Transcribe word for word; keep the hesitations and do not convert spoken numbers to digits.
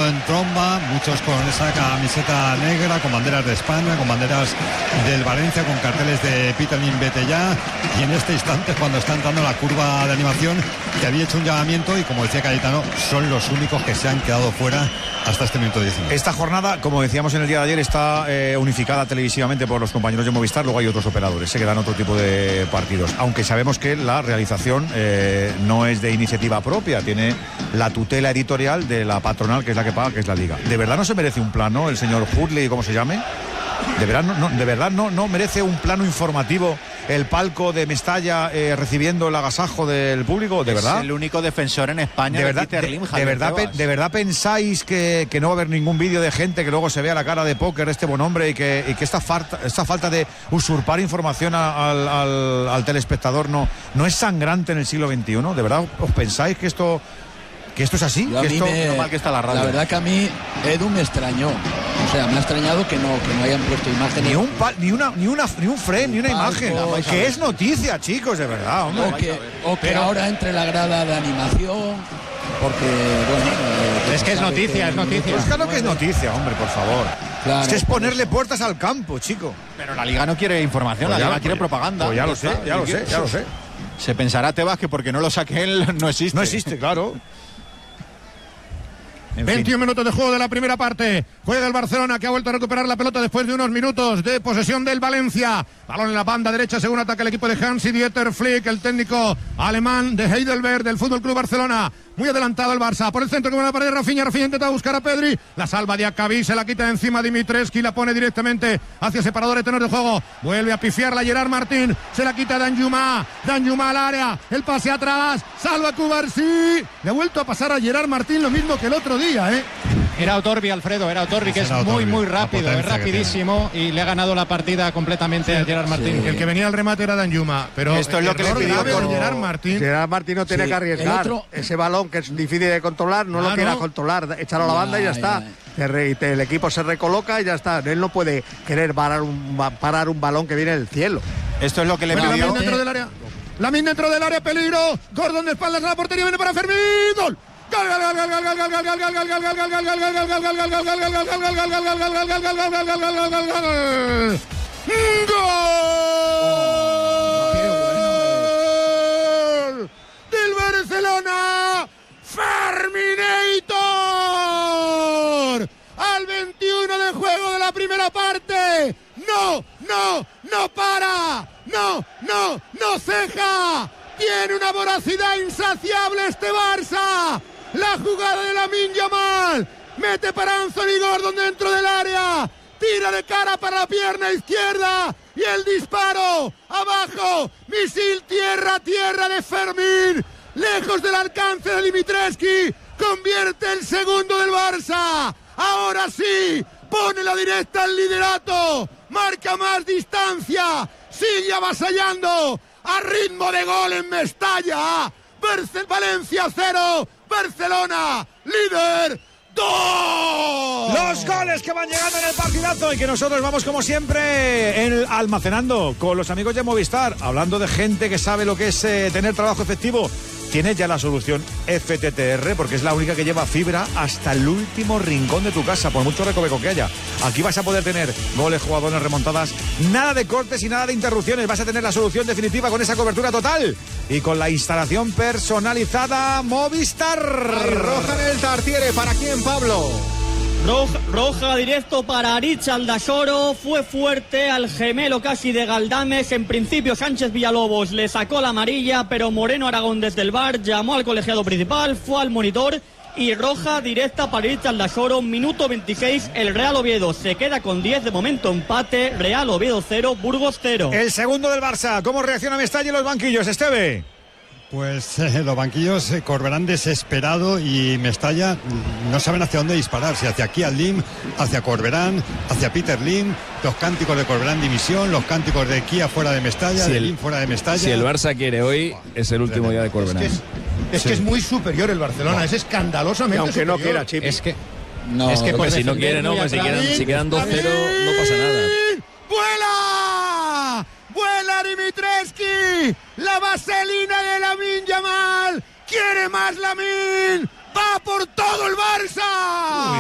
en tromba, muchos con esa camiseta negra, con banderas de España, con banderas del Valencia, con carteles de Peter Lim, vete ya. Y en este instante, cuando está entrando la curva de animación, que había hecho un llamamiento, y como decía Cayetano, son los únicos que se han quedado fuera hasta este minuto diecinueve. Esta jornada, como decíamos en el día de ayer, está eh, unificada televisivamente por los compañeros de Movistar. Luego hay otros operadores, se quedan otro tipo de partidos, aunque sabemos que la realización eh, no es de iniciativa propia, tiene la tutela editorial de la patronal, que es la que paga, que es la Liga. ¿De verdad no se merece un plano el señor Hurley, como se llame? ¿De verdad no, no, de verdad no, no merece un plano informativo el palco de Mestalla eh, recibiendo el agasajo del público? ¿De verdad? Es el único defensor en España de, de verdad, Peter de, Lim, de, verdad pe, ¿De verdad pensáis que, que no va a haber ningún vídeo de gente que luego se vea la cara de póker de este buen hombre y que, y que esta, falta, esta falta de usurpar información a, al, al, al telespectador no, no es sangrante en el siglo veintiuno? ¿De verdad os pensáis que esto... que esto es así? Yo que a mí esto, me, lo mal que está la radio. La verdad que a mí Edu me extrañó. O sea, me ha extrañado que no, que no hayan puesto imágenes. Ni un pa, ni una ni una ni un frame, ni una imagen. Palcos, que es noticia, chicos, de verdad, hombre. O que, o que Pero... ahora entre la grada de animación. Porque, bueno. Eh, es que es noticia, es noticia. Pues claro que es noticia, hombre, por favor. Claro, es que es ponerle puertas al campo, chico. Pero la Liga no quiere información, pues la Liga ya, quiere pues, propaganda. Pues ya lo sé, ya lo sé, ya lo sé. Se pensará Tebas que porque no lo saque él no existe. No existe, claro. En veintiún fin. Minutos de juego de la primera parte. Juega el Barcelona, que ha vuelto a recuperar la pelota después de unos minutos de posesión del Valencia. Balón en la banda derecha según ataca el equipo de Hansi-Dieter Flick, el técnico alemán de Heidelberg del Fútbol Club Barcelona. Muy adelantado el Barça. Por el centro, con una pared, Rafinha. Rafinha intenta buscar a Pedri. La salva de Diacabí, se la quita de encima Dimitrescu, la pone directamente hacia separador de tenor de juego. Vuelve a pifiarla Gerard Martín. Se la quita Danjuma. Danjuma al área. El pase atrás. Salva Cubarsí. Le ha vuelto a pasar a Gerard Martín lo mismo que el otro día, ¿eh? Era Otorbi, Alfredo, era Otorbi, que es muy, muy rápido, es rapidísimo y le ha ganado la partida completamente sí, a Gerard Martín. Sí. El que venía al remate era Danjuma, pero esto es lo que le pidió con Gerard Martín. Gerard Martín no tiene sí. que arriesgar. Otro... Ese balón que es difícil de controlar, no ah, lo quiera no. controlar, echarlo a la banda ya, y ya está. Ya, ya. Te, te, el equipo se recoloca y ya está. Él no puede querer parar un, parar un balón que viene del cielo. Esto es lo que le bueno, pidió. Lamin dentro del área. Lamin dentro del área, peligro. Gordon de espaldas a la portería, viene para Fermín. ¡Gol! del Barcelona, Ferminator, al veintiuno de juego de la primera parte. No, no, no para, no, no, no ceja. Tiene una voracidad insaciable este Barça. La jugada de Lamine Yamal. Mete para Anthony Gordon dentro del área. Tira de cara para la pierna izquierda. Y el disparo. Abajo. Misil tierra, tierra de Fermín. Lejos del alcance de Dimitrescu. Convierte el segundo del Barça. Ahora sí. Pone la directa al liderato. Marca más distancia. Sigue avasallando. A ritmo de gol en Mestalla. Valencia cero. Barcelona, líder, dos. Los goles que van llegando en el partidazo y que nosotros vamos como siempre el, almacenando con los amigos de Movistar, hablando de gente que sabe lo que es eh, tener trabajo efectivo. Tienes ya la solución F T T R porque es la única que lleva fibra hasta el último rincón de tu casa, por mucho recoveco que haya. Aquí vas a poder tener goles, jugadores, remontadas, nada de cortes y nada de interrupciones. Vas a tener la solución definitiva con esa cobertura total y con la instalación personalizada Movistar. Ay, roja en el Tartiere. ¿Para quién, Pablo? Roja, roja directo para Aritz Aldasoro, fue fuerte al gemelo casi de Galdames. En principio Sánchez Villalobos le sacó la amarilla, pero Moreno Aragón desde el V A R llamó al colegiado principal, fue al monitor y roja directa para Aritz Aldasoro, minuto veintiséis. El Real Oviedo se queda con diez, de momento empate, Real Oviedo cero, Burgos cero. El segundo del Barça, ¿cómo reacciona Mestalla en los banquillos, Esteve? Pues eh, los banquillos eh, Corberán desesperado y Mestalla no saben hacia dónde disparar, si hacia aquí al Lim, hacia Corberán, hacia Peter Lim, los cánticos de Corberán dimisión, los cánticos de Kia fuera de Mestalla, si de el, Lim fuera de Mestalla. Si el Barça quiere hoy, es el último día de Corberán. Es, que es, es, sí. que es muy superior el Barcelona, no. es escandalosamente y aunque superior. no quiera, Chip. Es que, no, es que pues, si no quiere, no, pues si quedan, si quedan dos cero, no pasa nada. ¡Vuela! ¡Vuela Dimitrescu! ¡La vaselina de Lamine Yamal! ¡Quiere más Lamine! ¡Va por todo el Barça! Uy.